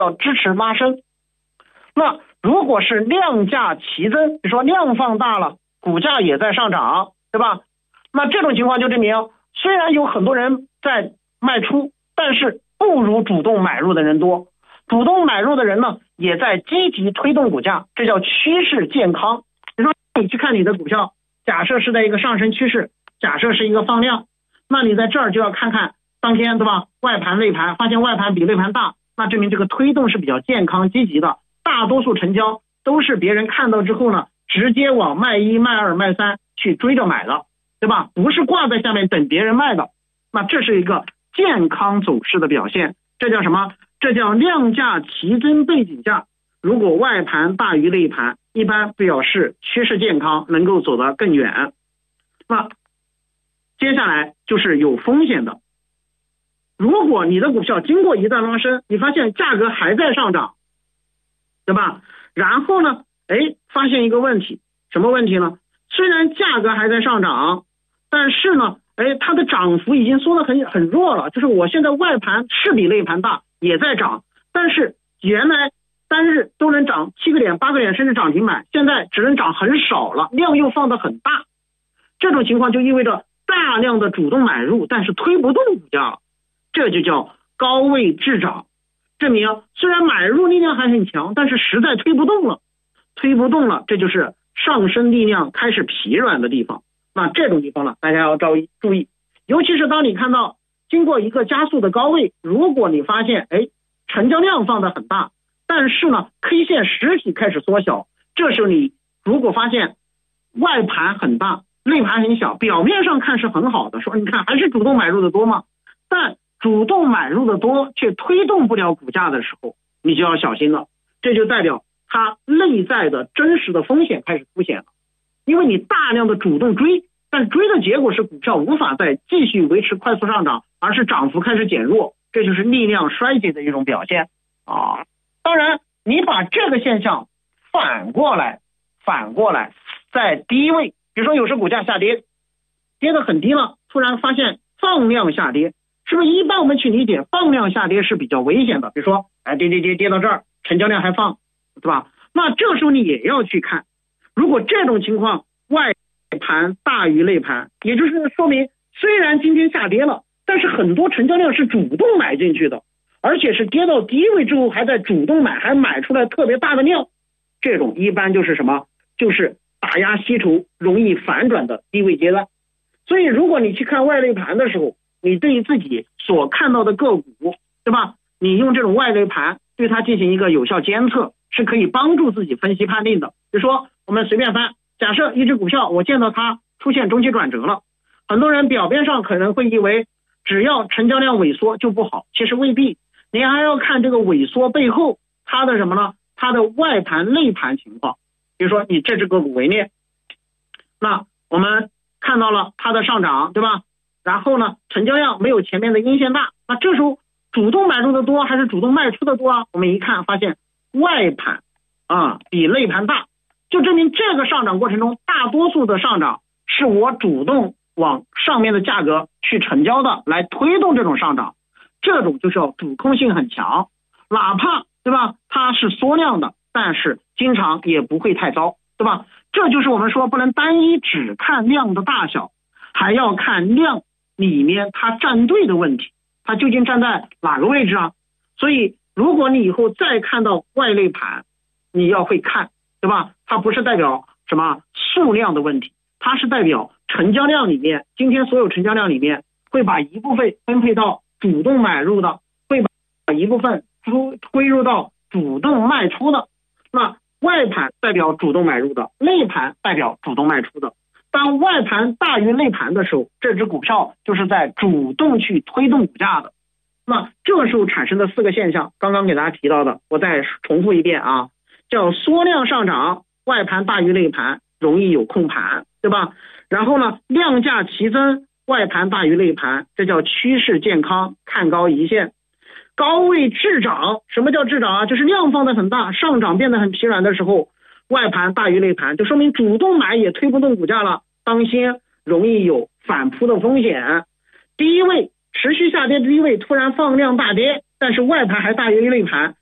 要支持拉升。那如果是量价齐增，比如说量放大了，股价也在上涨，对吧？那这种情况就证明，虽然有很多人在卖出，但是不如主动买入的人多。主动买入的人呢，也在积极推动股价，这叫趋势健康。比如说你去看你的股票，假设是在一个上升趋势，假设是一个放量，那你在这儿就要看看当天，对吧？外盘内盘，发现外盘比内盘大，那证明这个推动是比较健康积极的。大多数成交都是别人看到之后呢，直接往卖一卖二卖三去追着买的，对吧？不是挂在下面等别人卖的。那这是一个健康走势的表现，这叫什么？这叫量价齐增背景下，如果外盘大于内盘，一般表示趋势健康，能够走得更远。那接下来就是有风险的。如果你的股票经过一段拉升，你发现价格还在上涨，对吧？然后呢，发现一个问题，什么问题呢？虽然价格还在上涨，但是呢，它的涨幅已经缩得很弱了。就是我现在外盘是比内盘大，也在涨，但是原来单日都能涨7个点、8个点，甚至涨停板，现在只能涨很少了，量又放得很大。这种情况就意味着大量的主动买入，但是推不动股价了，这就叫高位滞涨。证明虽然买入力量还很强，但是实在推不动了，这就是上升力量开始疲软的地方。那这种地方呢，大家要注意，尤其是当你看到经过一个加速的高位，如果你发现成交量放得很大，但是呢 K 线实体开始缩小，这时候你如果发现外盘很大，内盘很小，表面上看是很好的，说你看还是主动买入的多吗？但主动买入的多却推动不了股价的时候，你就要小心了。这就代表它内在的真实的风险开始凸显了。因为你大量的主动追，但追的结果是股票无法再继续维持快速上涨，而是涨幅开始减弱，这就是力量衰竭的一种表现啊。当然你把这个现象反过来在低位，比如说有时股价下跌得很低了，突然发现放量下跌，是不是一般我们去理解放量下跌是比较危险的？比如说跌到这儿，成交量还放，对吧？那这时候你也要去看，如果这种情况外盘大于内盘，也就是说明虽然今天下跌了，但是很多成交量是主动买进去的，而且是跌到低位之后还在主动买，还买出来特别大的量，这种一般就是什么？就是打压吸筹容易反转的低位阶段。所以如果你去看外内盘的时候，你对于自己所看到的个股，对吧？你用这种外内盘对它进行一个有效监测，是可以帮助自己分析判定的。比如说我们随便翻，假设一只股票我见到它出现中期转折了，很多人表面上可能会以为只要成交量萎缩就不好，其实未必，你还要看这个萎缩背后它的什么呢？它的外盘内盘情况。比如说以这只个股为例，那我们看到了它的上涨，对吧？然后呢，成交量没有前面的阴线大，那这时候主动买入的多还是主动卖出的多啊？我们一看发现外盘比内盘大，就证明这个上涨过程中大多数的上涨是我主动往上面的价格去成交的，来推动这种上涨，这种就叫主控性很强，哪怕对吧它是缩量的，但是经常也不会太糟，对吧？这就是我们说不能单一只看量的大小，还要看量里面它站队的问题，它究竟站在哪个位置啊？所以如果你以后再看到外内盘，你要会看，对吧？它不是代表什么数量的问题，它是代表成交量里面，今天所有成交量里面会把一部分分配到主动买入的，会把一部分归入到主动卖出的。那外盘代表主动买入的，内盘代表主动卖出的。当外盘大于内盘的时候，这只股票就是在主动去推动股价的。那这个时候产生的4个现象，刚刚给大家提到的，我再重复一遍啊，叫缩量上涨，外盘大于内盘，容易有控盘，对吧？然后呢，量价齐增，外盘大于内盘，这叫趋势健康，看高一线。高位滞涨，什么叫滞涨啊？就是量放得很大，上涨变得很疲软的时候，外盘大于内盘，就说明主动买也推不动股价了，当心容易有反扑的风险。低位持续下跌，低位突然放量大跌，但是外盘还大于内盘，